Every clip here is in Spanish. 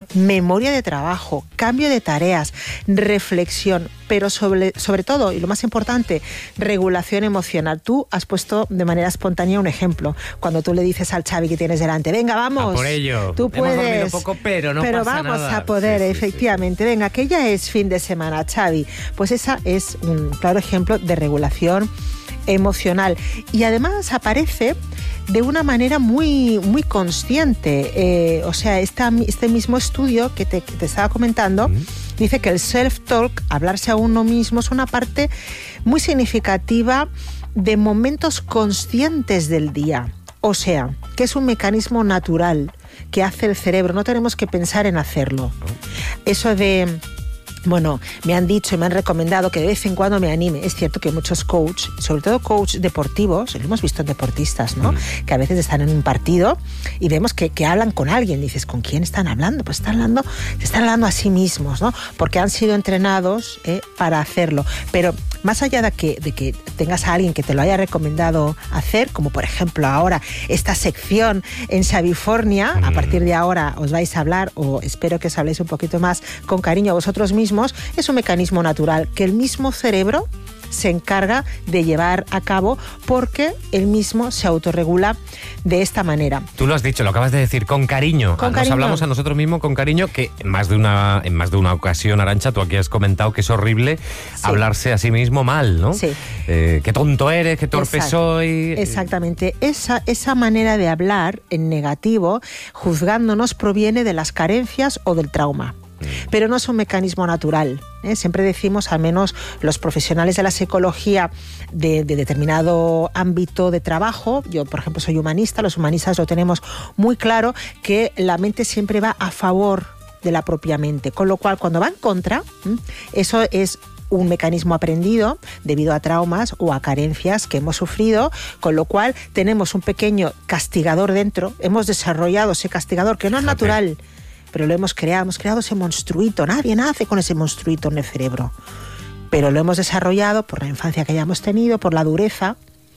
memoria de trabajo, cambio de tareas, reflexión, pero sobre todo, y lo más importante, regulación emocional. Tú has puesto de manera espontánea un ejemplo. Cuando tú le dices al Xavi que tienes delante, venga, vamos. A por ello. Tú puedes. Hemos dormido poco, pero no pasa nada. Pero vamos a poder, efectivamente. Sí. Venga, que ya es fin de semana, Xavi. Pues esa es un claro ejemplo de regulación emocional. Y además aparece de una manera muy, muy consciente. O sea, este mismo estudio que te estaba comentando dice que el self-talk, hablarse a uno mismo, es una parte muy significativa de momentos conscientes del día. O sea, que es un mecanismo natural que hace el cerebro. No tenemos que pensar en hacerlo. Eso de... Bueno, me han dicho y me han recomendado que de vez en cuando me anime. Es cierto que muchos coaches, sobre todo coaches deportivos, lo hemos visto en deportistas, ¿no? Que a veces están en un partido y vemos que hablan con alguien. Dices, ¿con quién están hablando? Pues están hablando a sí mismos, ¿no? Porque han sido entrenados para hacerlo. Pero más allá de que tengas a alguien que te lo haya recomendado hacer, como por ejemplo ahora esta sección en Xavifornia, a partir de ahora os vais a hablar, o espero que os habléis un poquito más con cariño a vosotros mismos, es un mecanismo natural que el mismo cerebro se encarga de llevar a cabo porque él mismo se autorregula de esta manera. Tú lo has dicho, lo acabas de decir, con cariño. Nos hablamos a nosotros mismos con cariño, que en más de una ocasión, Arantxa, tú aquí has comentado que es horrible hablarse a sí mismo mal, ¿no? Sí. Qué tonto eres, qué torpe soy. Exactamente. Esa manera de hablar en negativo, juzgándonos, proviene de las carencias o del trauma. Pero no es un mecanismo natural. Siempre decimos, al menos los profesionales de la psicología de determinado ámbito de trabajo, yo por ejemplo soy humanista, los humanistas lo tenemos muy claro, que la mente siempre va a favor de la propia mente, con lo cual cuando va en contra, eso es un mecanismo aprendido debido a traumas o a carencias que hemos sufrido, con lo cual tenemos un pequeño castigador dentro, hemos desarrollado ese castigador que no es natural, pero lo hemos creado ese monstruito. Nadie nace con ese monstruito en el cerebro, pero lo hemos desarrollado por la infancia que hayamos tenido, por la dureza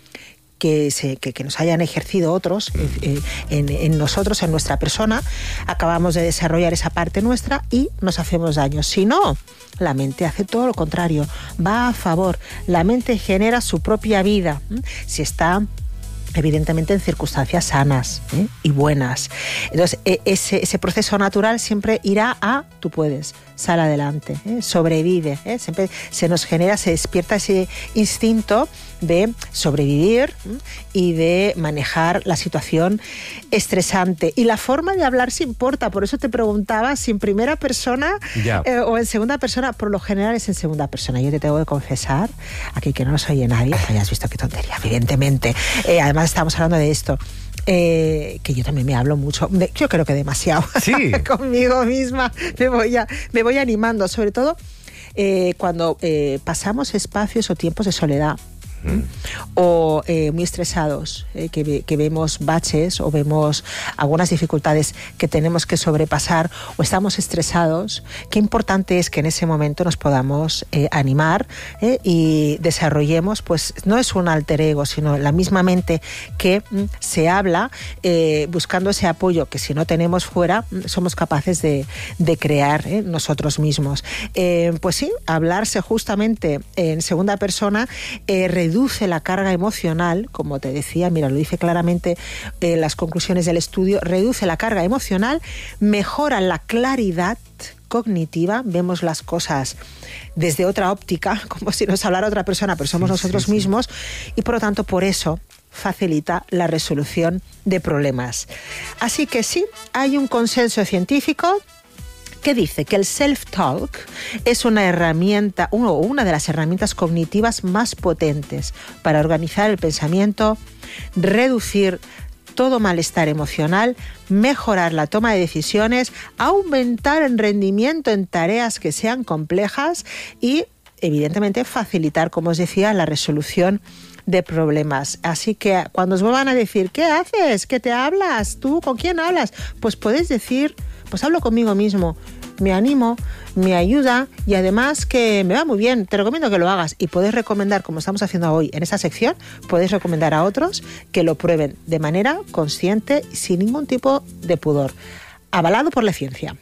que nos hayan ejercido otros en nosotros, en nuestra persona. Acabamos de desarrollar esa parte nuestra y nos hacemos daño. Si no, la mente hace todo lo contrario, va a favor. La mente genera su propia vida, si está evidentemente en circunstancias sanas y buenas. Entonces, ese proceso natural siempre irá a tú puedes, sal adelante, sobrevive. Siempre se nos genera, se despierta ese instinto de sobrevivir y de manejar la situación estresante. Y la forma de hablar se importa, por eso te preguntaba si en primera persona o en segunda persona. Por lo general es en segunda persona. Yo te tengo que confesar, aquí que no nos oye nadie, que hayas visto qué tontería, evidentemente. Además estamos hablando de esto. Que yo también me hablo mucho, yo creo que demasiado. Sí. Conmigo misma me voy animando, sobre todo cuando pasamos espacios o tiempos de soledad. O muy estresados, que vemos baches o vemos algunas dificultades que tenemos que sobrepasar, o estamos estresados. Qué importante es que en ese momento nos podamos animar y desarrollemos, pues no es un alter ego, sino la misma mente que se habla, buscando ese apoyo que si no tenemos fuera, somos capaces de crear nosotros mismos. Pues sí, hablarse justamente en segunda persona reduce la carga emocional, como te decía, mira, lo dice claramente las conclusiones del estudio, reduce la carga emocional, mejora la claridad cognitiva, vemos las cosas desde otra óptica, como si nos hablara otra persona, pero somos nosotros mismos, y por lo tanto, por eso facilita la resolución de problemas. Así que sí, hay un consenso científico que dice que el self-talk es una herramienta, una de las herramientas cognitivas más potentes para organizar el pensamiento, reducir todo malestar emocional, mejorar la toma de decisiones, aumentar el rendimiento en tareas que sean complejas y, evidentemente, facilitar, como os decía, la resolución de problemas. Así que cuando os vuelvan a decir, ¿qué haces? ¿Qué te hablas? ¿Tú con quién hablas? Pues podéis decir, pues hablo conmigo mismo, me animo, me ayuda y además que me va muy bien, te recomiendo que lo hagas. Y podéis recomendar, como estamos haciendo hoy en esta sección, podéis recomendar a otros que lo prueben de manera consciente y sin ningún tipo de pudor. Avalado por la ciencia.